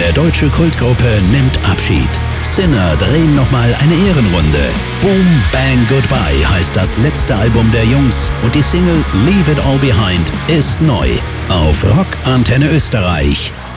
der deutsche Kultgruppe nimmt Abschied. Sinner drehen nochmal eine Ehrenrunde. Boom Bang Goodbye heißt das letzte Album der Jungs und die Single Leave It All Behind ist neu auf Rock Antenne Österreich.